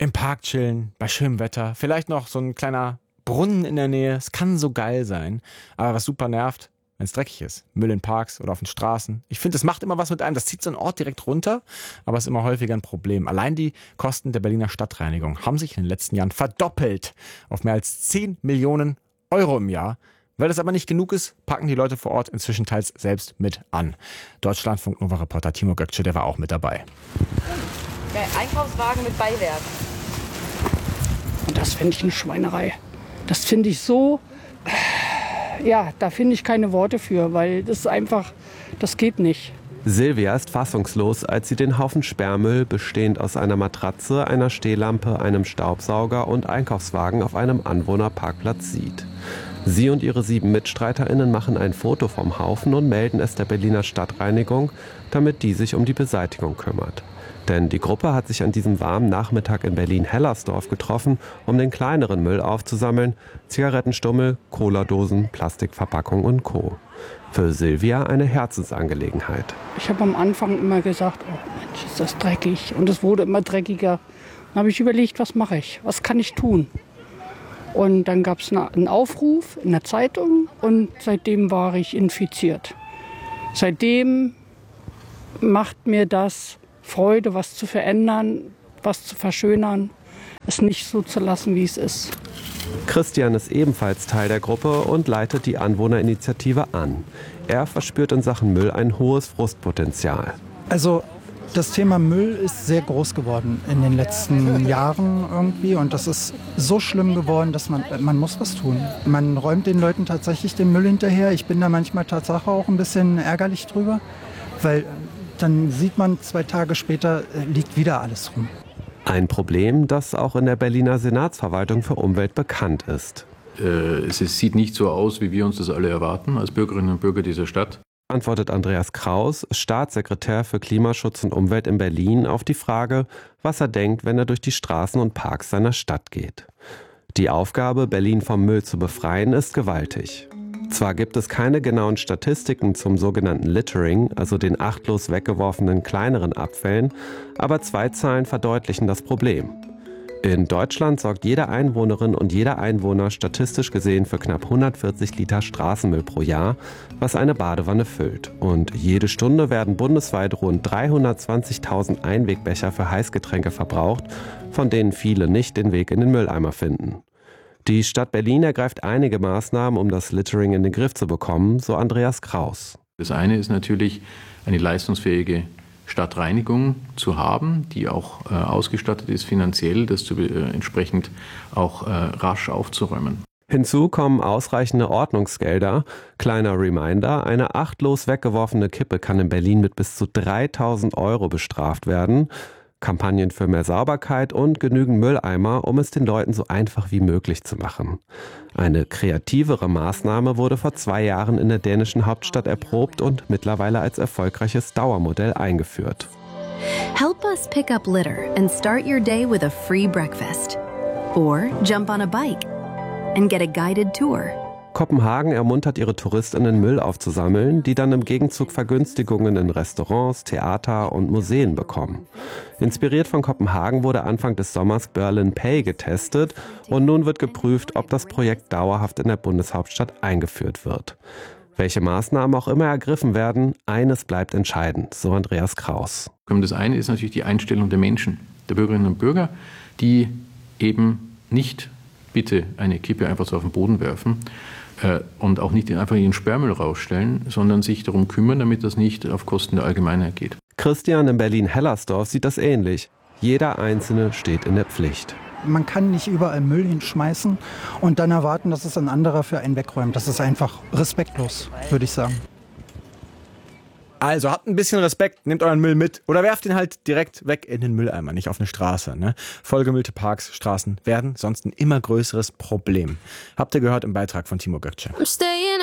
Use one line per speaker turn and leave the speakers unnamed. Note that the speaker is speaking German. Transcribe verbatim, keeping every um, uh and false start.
im Park chillen, bei schönem Wetter, vielleicht noch so ein kleiner Brunnen in der Nähe. Es kann so geil sein. Aber was super nervt, wenn es dreckig ist. Müll in Parks oder auf den Straßen. Ich finde, das macht immer was mit einem. Das zieht so einen Ort direkt runter, aber es ist immer häufiger ein Problem. Allein die Kosten der Berliner Stadtreinigung haben sich in den letzten Jahren verdoppelt auf mehr als zehn Millionen Euro im Jahr. Weil das aber nicht genug ist, packen die Leute vor Ort inzwischen teils selbst mit an. Deutschlandfunk-Nova-Reporter Timo Gökçe, der war auch mit dabei.
Der Einkaufswagen mit Beiwerk.
Und das finde ich eine Schweinerei. Das finde ich so, ja, da finde ich keine Worte für, weil das ist einfach, das geht nicht.
Silvia ist fassungslos, als sie den Haufen Sperrmüll, bestehend aus einer Matratze, einer Stehlampe, einem Staubsauger und Einkaufswagen auf einem Anwohnerparkplatz sieht. Sie und ihre sieben MitstreiterInnen machen ein Foto vom Haufen und melden es der Berliner Stadtreinigung, damit die sich um die Beseitigung kümmert. Denn die Gruppe hat sich an diesem warmen Nachmittag in Berlin-Hellersdorf getroffen, um den kleineren Müll aufzusammeln: Zigarettenstummel, Cola-Dosen, Plastikverpackung und Co. Für Silvia eine Herzensangelegenheit.
Ich habe am Anfang immer gesagt, oh Mensch, ist das dreckig. Und es wurde immer dreckiger. Dann habe ich überlegt, was mache ich? Was kann ich tun? Und dann gab es einen Aufruf in der Zeitung und seitdem war ich infiziert. Seitdem macht mir das Freude, was zu verändern, was zu verschönern, es nicht so zu lassen, wie es ist.
Christian ist ebenfalls Teil der Gruppe und leitet die Anwohnerinitiative an. Er verspürt in Sachen Müll ein hohes Frustpotenzial.
Also das Thema Müll ist sehr groß geworden in den letzten Jahren irgendwie. Und das ist so schlimm geworden, dass man, man muss was tun. Man räumt den Leuten tatsächlich den Müll hinterher. Ich bin da manchmal tatsächlich auch ein bisschen ärgerlich drüber, weil dann sieht man, zwei Tage später liegt wieder alles rum.
Ein Problem, das auch in der Berliner Senatsverwaltung für Umwelt bekannt ist.
Äh, es sieht nicht so aus, wie wir uns das alle erwarten als Bürgerinnen und Bürger dieser Stadt.
Antwortet Andreas Kraus, Staatssekretär für Klimaschutz und Umwelt in Berlin, auf die Frage, was er denkt, wenn er durch die Straßen und Parks seiner Stadt geht. Die Aufgabe, Berlin vom Müll zu befreien, ist gewaltig. Zwar gibt es keine genauen Statistiken zum sogenannten Littering, also den achtlos weggeworfenen kleineren Abfällen, aber zwei Zahlen verdeutlichen das Problem. In Deutschland sorgt jede Einwohnerin und jeder Einwohner statistisch gesehen für knapp hundertvierzig Liter Straßenmüll pro Jahr, was eine Badewanne füllt. Und jede Stunde werden bundesweit rund dreihundertzwanzigtausend Einwegbecher für Heißgetränke verbraucht, von denen viele nicht den Weg in den Mülleimer finden. Die Stadt Berlin ergreift einige Maßnahmen, um das Littering in den Griff zu bekommen, so Andreas Kraus.
Das eine ist natürlich, eine leistungsfähige Stadtreinigung zu haben, die auch äh, ausgestattet ist finanziell, das zu, äh, entsprechend auch äh, rasch aufzuräumen.
Hinzu kommen ausreichende Ordnungsgelder. Kleiner Reminder, eine achtlos weggeworfene Kippe kann in Berlin mit bis zu dreitausend Euro bestraft werden. Kampagnen für mehr Sauberkeit und genügend Mülleimer, um es den Leuten so einfach wie möglich zu machen. Eine kreativere Maßnahme wurde vor zwei Jahren in der dänischen Hauptstadt erprobt und mittlerweile als erfolgreiches Dauermodell eingeführt.
Help us pick up litter and start your day with a free breakfast. Or jump on a bike and get a guided tour.
Kopenhagen ermuntert ihre TouristInnen, Müll aufzusammeln, die dann im Gegenzug Vergünstigungen in Restaurants, Theater und Museen bekommen. Inspiriert von Kopenhagen wurde Anfang des Sommers Berlin Pay getestet und nun wird geprüft, ob das Projekt dauerhaft in der Bundeshauptstadt eingeführt wird. Welche Maßnahmen auch immer ergriffen werden, eines bleibt entscheidend, so Andreas Kraus.
Das eine ist natürlich die Einstellung der Menschen, der Bürgerinnen und Bürger, die eben nicht bitte eine Kippe einfach so auf den Boden werfen, und auch nicht einfach ihren Sperrmüll rausstellen, sondern sich darum kümmern, damit das nicht auf Kosten der Allgemeinheit geht.
Christian in Berlin-Hellersdorf sieht das ähnlich. Jeder Einzelne steht in der Pflicht.
Man kann nicht überall Müll hinschmeißen und dann erwarten, dass es ein anderer für einen wegräumt. Das ist einfach respektlos, würde ich sagen.
Also habt ein bisschen Respekt, nehmt euren Müll mit oder werft ihn halt direkt weg in den Mülleimer, nicht auf eine Straße. Ne? Vollgemüllte Parks, Straßen werden sonst ein immer größeres Problem. Habt ihr gehört im Beitrag von Timo Gökçe.